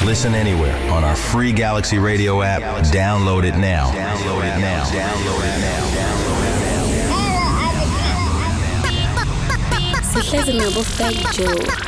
Listen anywhere on our free Galaxy Radio app. Download it now. Download it now. Download it now. Sihlezi nabo fake Joe.